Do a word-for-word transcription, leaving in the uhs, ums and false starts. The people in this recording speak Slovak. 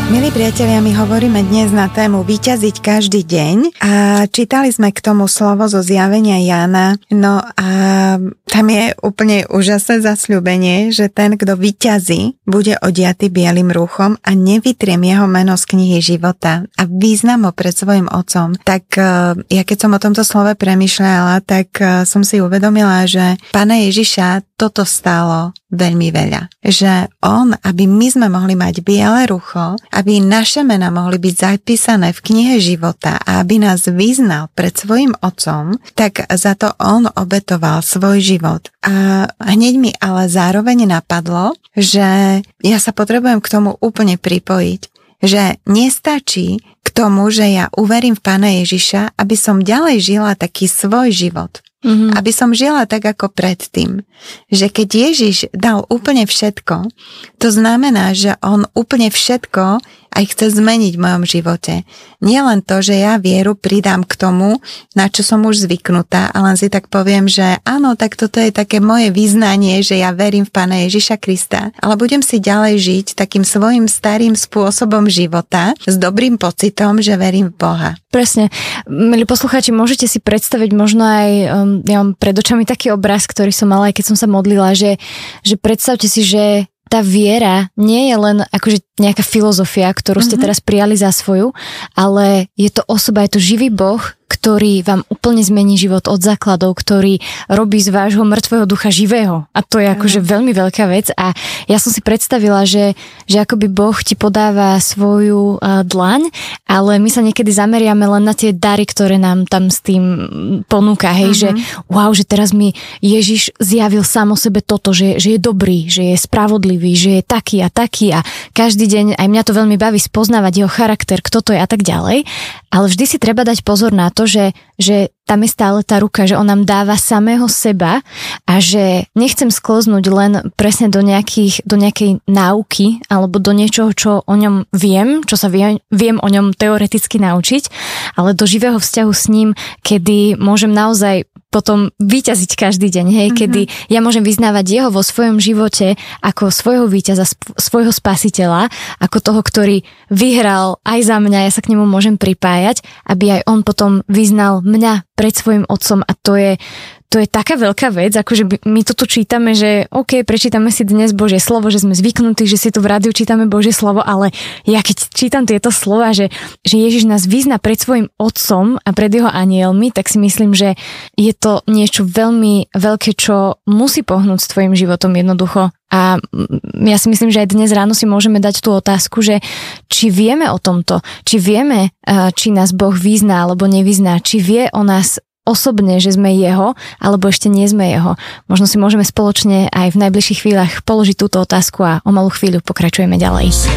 Milí priatelia, my hovoríme dnes na tému Vyťaziť každý deň a čítali sme k tomu slovo zo zjavenia Jána. No a tam je úplne úžasné zasľúbenie, že ten, kto vyťazí, bude odiatý bielým rúchom a nevytriem jeho meno z knihy života a význam ho pred svojim otcom. Tak ja keď som o tomto slove premýšľala, tak som si uvedomila, že Pána Ježiša toto stálo veľmi veľa. Že on, aby my sme mohli mať biele rucho, aby naše mená mohli byť zapísané v knihe života a aby nás vyznal pred svojim otcom, tak za to on obetoval svoj život. A hneď mi ale zároveň napadlo, že ja sa potrebujem k tomu úplne pripojiť, že nestačí k tomu, že ja uverím v Pána Ježiša, aby som ďalej žila taký svoj život. Mm-hmm. Aby som žila tak ako predtým. Že keď Ježiš dal úplne všetko, to znamená, že on úplne všetko aj chce zmeniť v mojom živote. Nie len to, že ja vieru pridám k tomu, na čo som už zvyknutá, a len si tak poviem, že áno, tak toto je také moje vyznanie, že ja verím v Pána Ježiša Krista, ale budem si ďalej žiť takým svojim starým spôsobom života s dobrým pocitom, že verím v Boha. Presne. Milí poslucháči, môžete si predstaviť možno aj, um, ja mám pred očami taký obraz, ktorý som mala, aj keď som sa modlila, že, že predstavte si, že tá viera nie je len akože nejaká filozofia, ktorú ste teraz prijali za svoju, ale je to osoba, je to živý Boh, ktorý vám úplne zmení život od základov, ktorý robí z vášho mŕtvého ducha živého. A to je akože veľmi veľká vec. A ja som si predstavila, že, že akoby Boh ti podáva svoju uh, dlaň, ale my sa niekedy zameriame len na tie dary, ktoré nám tam s tým ponúka. Hej, uh-huh. že wow, že teraz mi Ježiš zjavil sám o sebe toto, že, že je dobrý, že je spravodlivý, že je taký a taký a každý deň, aj mňa to veľmi baví spoznávať jeho charakter, kto to je a tak ďalej. Ale vždy si treba dať pozor na to, že, že tam je stále tá ruka, že on nám dáva samého seba a že nechcem skloznúť len presne do, nejakých, do nejakej náuky alebo do niečoho, čo o ňom viem, čo sa viem, viem o ňom teoreticky naučiť, ale do živého vzťahu s ním, kedy môžem naozaj potom vyťaziť každý deň, hej, mm-hmm. kedy ja môžem vyznávať jeho vo svojom živote ako svojho víťaza, svojho spasiteľa, ako toho, ktorý vyhral aj za mňa, ja sa k nemu môžem pripájať, aby aj on potom vyznal mňa pred svojim otcom a to je To je taká veľká vec, akože my to tu čítame, že OK, prečítame si dnes Božie slovo, že sme zvyknutí, že si tu v rádiu čítame Božie slovo, ale ja keď čítam tieto slova, že, že Ježiš nás vyzná pred svojim otcom a pred jeho anielmi, tak si myslím, že je to niečo veľmi veľké, čo musí pohnúť s tvojim životom jednoducho. A ja si myslím, že aj dnes ráno si môžeme dať tú otázku, že či vieme o tomto, či vieme, či nás Boh vyzná alebo nevyzná, či vie o nás osobne, že sme jeho, alebo ešte nie sme jeho. Možno si môžeme spoločne aj v najbližších chvíľach položiť túto otázku a o malú chvíľu pokračujeme ďalej.